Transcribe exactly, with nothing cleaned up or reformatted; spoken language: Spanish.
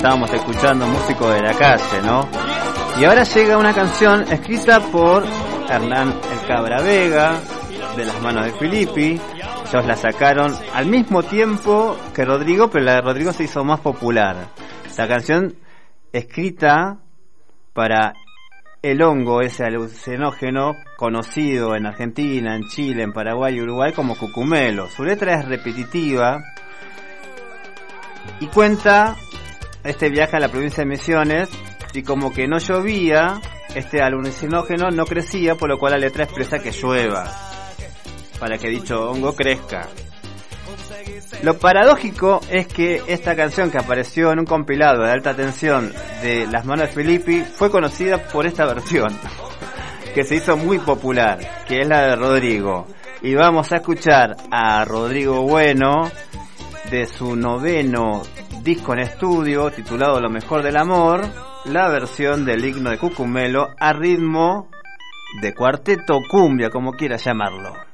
estábamos escuchando, músico de la calle, ¿no? Y ahora llega una canción escrita por Hernán El Cabra Vega, de las manos de Filippi. Ellos la sacaron al mismo tiempo que Rodrigo, pero la de Rodrigo se hizo más popular. La canción escrita para el hongo, ese alucinógeno conocido en Argentina, en Chile, en Paraguay y Uruguay como cucumelo. Su letra es repetitiva y cuenta este viaje a la provincia de Misiones, y como que no llovía, este alucinógeno no crecía, por lo cual la letra expresa que llueva, para que dicho hongo crezca. Lo paradójico es que esta canción, que apareció en un compilado de alta tensión de las manos de Filippi, fue conocida por esta versión, que se hizo muy popular, que es la de Rodrigo. Y vamos a escuchar a Rodrigo Bueno, de su noveno disco en estudio, titulado Lo Mejor del Amor, la versión del himno de Cucumelo a ritmo de cuarteto cumbia, como quiera llamarlo.